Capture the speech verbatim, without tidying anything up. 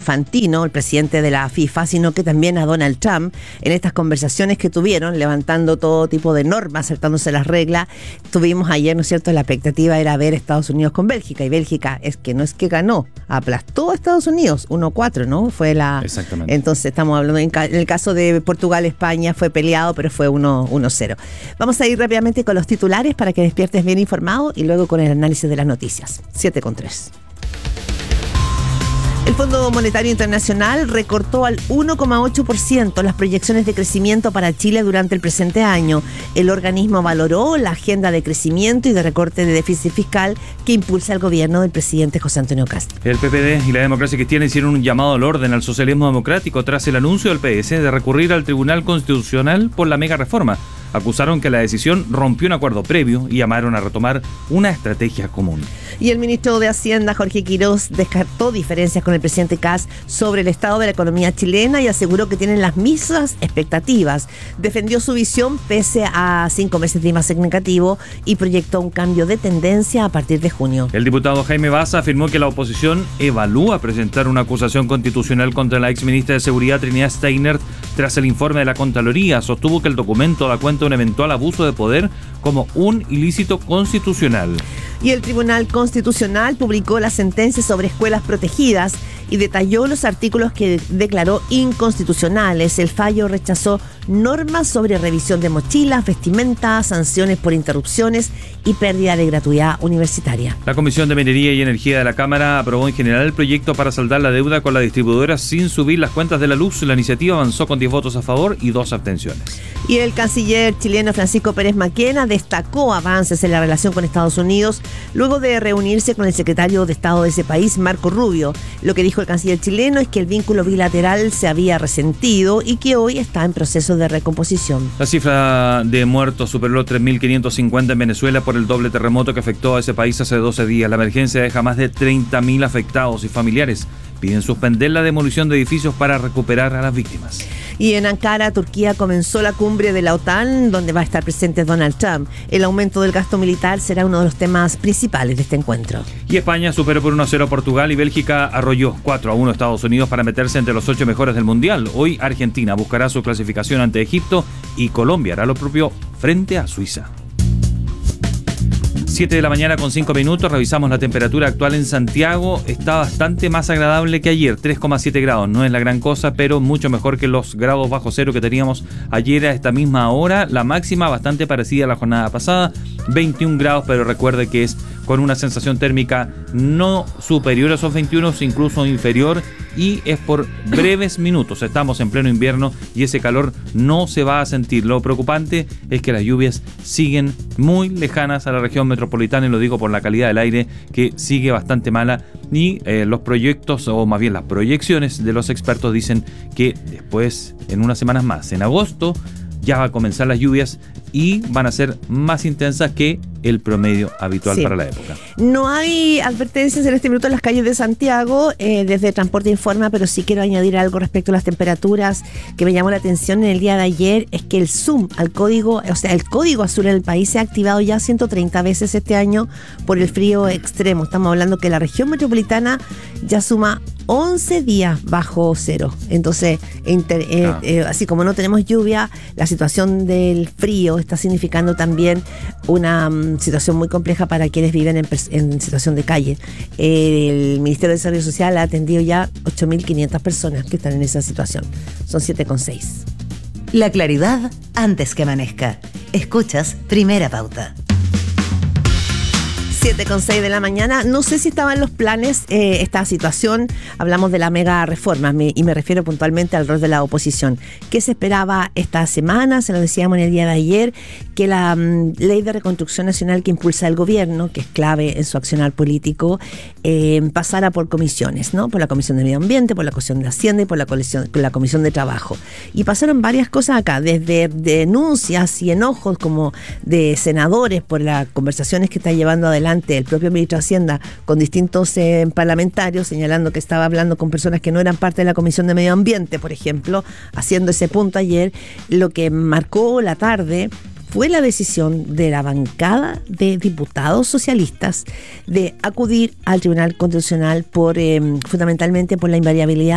Infantino, el presidente de la FIFA, sino que también a Donald Trump en estas conversaciones que tuvieron, levantando todo tipo de normas, saltándose las reglas. Tuvimos ayer, ¿no es cierto?, la expectativa era ver Estados Unidos con Bélgica, y Bélgica es que no es que ganó, aplastó a Estados Unidos, uno cuatro, ¿no? Fue la... Exactamente. Entonces estamos hablando, en, ca- en el caso de Portugal, España, fue peleado, pero fue uno cero. Vamos a ir rápidamente con los titulares para que despiertes bien informado y luego con el análisis de las noticias. siete con tres. El Fondo Monetario Internacional recortó al uno coma ocho por ciento las proyecciones de crecimiento para Chile durante el presente año. El organismo valoró la agenda de crecimiento y de recorte de déficit fiscal que impulsa el gobierno del presidente José Antonio Kast. El P P D y la Democracia Cristiana hicieron un llamado al orden al socialismo democrático tras el anuncio del P S de recurrir al Tribunal Constitucional por la mega reforma. Acusaron que la decisión rompió un acuerdo previo y llamaron a retomar una estrategia común. Y el ministro de Hacienda, Jorge Quirós, descartó diferencias con el presidente Kast sobre el estado de la economía chilena y aseguró que tienen las mismas expectativas. Defendió su visión pese a cinco meses de más negativo y proyectó un cambio de tendencia a partir de junio. El diputado Jaime Baza afirmó que la oposición evalúa presentar una acusación constitucional contra la exministra de Seguridad Trinidad Steiner tras el informe de la Contraloría. Sostuvo que el documento da cuenta de un eventual abuso de poder como un ilícito constitucional. Y el Tribunal Constitucional publicó la sentencia sobre escuelas protegidas y detalló los artículos que declaró inconstitucionales. El fallo rechazó normas sobre revisión de mochilas, vestimenta, sanciones por interrupciones y pérdida de gratuidad universitaria. La Comisión de Minería y Energía de la Cámara aprobó en general el proyecto para saldar la deuda con la distribuidora sin subir las cuentas de la luz. La iniciativa avanzó con diez votos a favor y dos abstenciones. Y el canciller chileno Francisco Pérez Maquena destacó avances en la relación con Estados Unidos luego de reunirse con el secretario de Estado de ese país, Marco Rubio. Lo que dijo el canciller chileno es que el vínculo bilateral se había resentido y que hoy está en proceso de recomposición. La cifra de muertos superó los tres mil quinientos cincuenta en Venezuela por el doble terremoto que afectó a ese país hace doce días. La emergencia deja más de treinta mil afectados y familiares piden suspender la demolición de edificios para recuperar a las víctimas. Y en Ankara, Turquía, comenzó la cumbre de la OTAN, donde va a estar presente Donald Trump. El aumento del gasto militar será uno de los temas principales de este encuentro. Y España superó por uno a cero a Portugal y Bélgica arrolló cuatro a uno a Estados Unidos para meterse entre los ocho mejores del Mundial. Hoy Argentina buscará su clasificación ante Egipto y Colombia hará lo propio frente a Suiza. siete de la mañana con cinco minutos, revisamos la temperatura actual en Santiago. Está bastante más agradable que ayer, tres coma siete grados. No es la gran cosa, pero mucho mejor que los grados bajo cero que teníamos ayer a esta misma hora. La máxima bastante parecida a la jornada pasada, veintiún grados, pero recuerde que es con una sensación térmica no superior a esos veintiuno, incluso inferior, y es por breves minutos. Estamos en pleno invierno y ese calor no se va a sentir. Lo preocupante es que las lluvias siguen muy lejanas a la región metropolitana, y lo digo por la calidad del aire que sigue bastante mala, y eh, los proyectos, o más bien las proyecciones de los expertos dicen que después, en unas semanas más, en agosto, ya va a comenzar las lluvias y van a ser más intensas que el promedio habitual sí. para la época. No hay advertencias en este minuto en las calles de Santiago, eh, desde Transporte Informa, pero sí quiero añadir algo respecto a las temperaturas que me llamó la atención en el día de ayer. Es que el zoom al código, o sea, el código azul en el país se ha activado ya ciento treinta veces este año por el frío extremo. Estamos hablando que la región metropolitana ya suma once días bajo cero. Entonces, inter, eh, ah. eh, así como no tenemos lluvia, la situación del frío está significando también una um, situación muy compleja para quienes viven en, en situación de calle. El Ministerio de Desarrollo Social ha atendido ya ocho mil quinientas personas que están en esa situación. Son siete con seis. La claridad antes que amanezca. Escuchas Primera Pauta. siete con seis de la mañana. No sé si estaba en los planes eh, esta situación. Hablamos de la mega reforma me, y me refiero puntualmente al rol de la oposición. ¿Qué se esperaba esta semana? Se lo decíamos en el día de ayer, que la um, ley de reconstrucción nacional que impulsa el gobierno, que es clave en su accionar político, eh, pasara por comisiones, ¿no? Por la Comisión de Medio Ambiente, por la Comisión de Hacienda y por la, comisión, por la Comisión de Trabajo. Y pasaron varias cosas acá, desde denuncias y enojos como de senadores por las conversaciones que está llevando adelante el propio ministro de Hacienda con distintos eh, parlamentarios, señalando que estaba hablando con personas que no eran parte de la Comisión de Medio Ambiente, por ejemplo, haciendo ese punto ayer. Lo que marcó la tarde fue la decisión de la bancada de diputados socialistas de acudir al Tribunal Constitucional por eh, fundamentalmente por la invariabilidad